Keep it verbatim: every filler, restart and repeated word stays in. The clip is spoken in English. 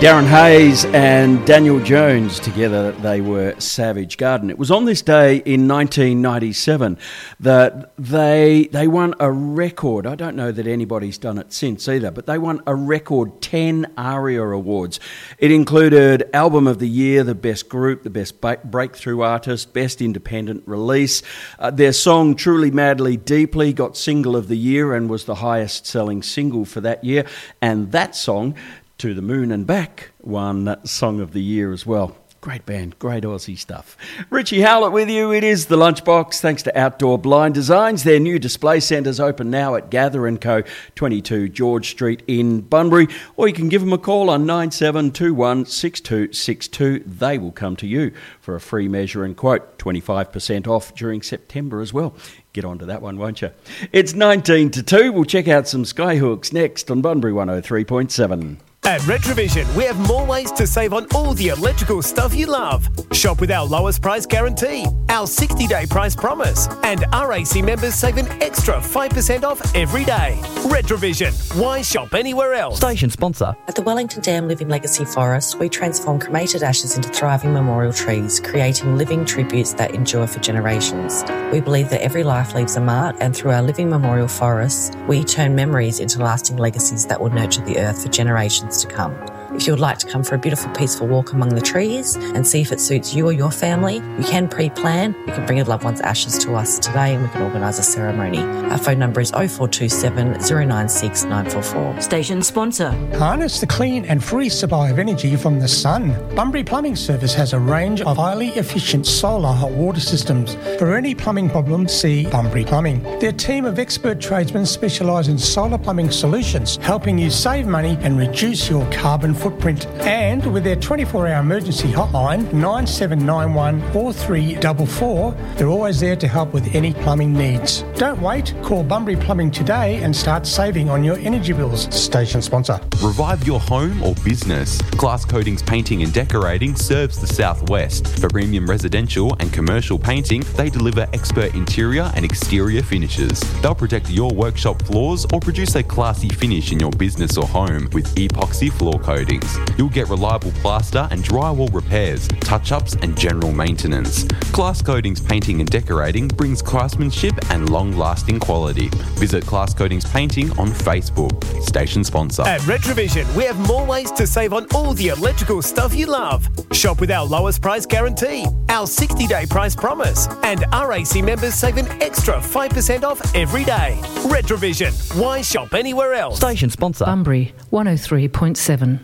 Darren Hayes and Daniel Jones, together they were Savage Garden. It was on this day in nineteen ninety-seven that they they won a record. I don't know that anybody's done it since either, but they won a record ten ARIA awards. It included Album of the Year, the Best Group, the Best ba- Breakthrough Artist, Best Independent Release. Uh, their song Truly Madly Deeply got Single of the Year and was the highest selling single for that year. And that song, To the Moon and Back, won Song of the Year as well. Great band, great Aussie stuff. Richie Howlett with you. It is The Lunchbox, thanks to Outdoor Blind Designs. Their new display centre's open now at Gather and Co, twenty-two George Street in Bunbury. Or you can give them a call on nine seven two one six two six two. They will come to you for a free measure and quote. twenty-five percent off during September as well. Get on to that one, won't you? It's nineteen to two. We'll check out some Skyhooks next on Bunbury one oh three point seven. At Retrovision, we have more ways to save on all the electrical stuff you love. Shop with our lowest price guarantee, our sixty-day price promise, and R A C members save an extra five percent off every day. Retrovision, why shop anywhere else? Station sponsor. At the Wellington Dam Living Legacy Forest, we transform cremated ashes into thriving memorial trees, creating living tributes that endure for generations. We believe that every life leaves a mark, and through our living memorial forests, we turn memories into lasting legacies that will nurture the earth for generations to come. If you would like to come for a beautiful, peaceful walk among the trees and see if it suits you or your family, you can pre-plan. You can bring your loved one's ashes to us today and we can organise a ceremony. Our phone number is oh four two seven, oh nine six, nine four four. Station sponsor. Harness the clean and free supply of energy from the sun. Bunbury Plumbing Service has a range of highly efficient solar hot water systems. For any plumbing problems, see Bunbury Plumbing. Their team of expert tradesmen specialise in solar plumbing solutions, helping you save money and reduce your carbon footprint. And with their twenty-four hour emergency hotline, nine seven nine one, four three four four, they're always there to help with any plumbing needs. Don't wait, call Bunbury Plumbing today and start saving on your energy bills. Station sponsor. Revive your home or business. Glass Coatings Painting and Decorating serves the Southwest. For premium residential and commercial painting, they deliver expert interior and exterior finishes. They'll protect your workshop floors or produce a classy finish in your business or home with epoxy floor coating. You'll get reliable plaster and drywall repairs, touch-ups and general maintenance. Glass Coatings Painting and Decorating brings craftsmanship and long-lasting quality. Visit Glass Coatings Painting on Facebook. Station sponsor. At Retrovision, we have more ways to save on all the electrical stuff you love. Shop with our lowest price guarantee, our sixty-day price promise, and R A C members save an extra five percent off every day. Retrovision, why shop anywhere else? Station sponsor. Bunbury one oh three point seven.